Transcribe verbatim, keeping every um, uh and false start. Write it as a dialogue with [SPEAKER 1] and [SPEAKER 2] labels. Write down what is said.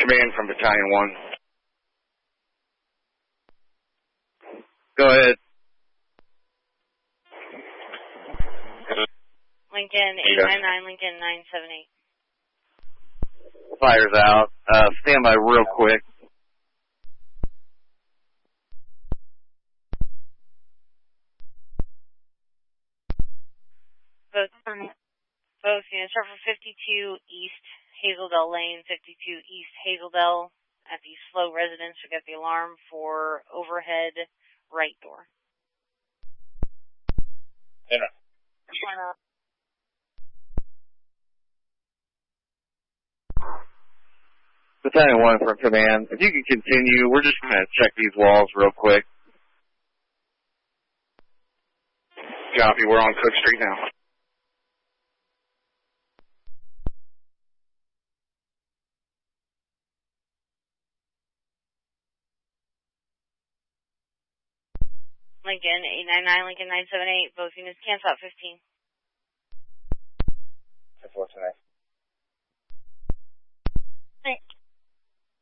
[SPEAKER 1] Command from Battalion one. Go ahead.
[SPEAKER 2] Lincoln eight nine nine, Lincoln nine seven eight.
[SPEAKER 1] Fire's out. Uh, stand by real quick.
[SPEAKER 2] Both, both units are for fifty-two East Hazeldale Lane, fifty-two East Hazeldale. At the slow residence, we got the alarm for overhead right door.
[SPEAKER 1] Yeah. Battalion one from command. If you can continue, we're just going to check these walls real quick. Copy, we're on Cook Street now.
[SPEAKER 2] Lincoln eight nine nine, Lincoln nine seven eight, both units cancel out fifteen.